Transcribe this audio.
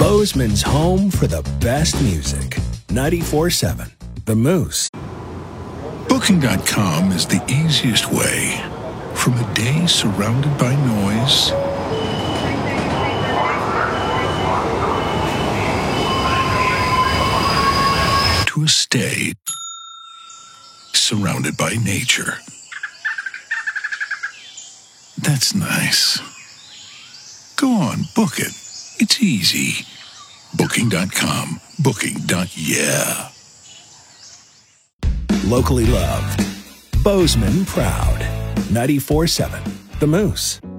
Bozeman's home for the best music. 94.7 The Moose. Booking.com is the easiest way from a day surrounded by noise to a stay surrounded by nature. That's nice. Go on, book it. It's easy. Booking.com. Booking.yeah. Locally loved. Bozeman proud. 94.7 The Moose.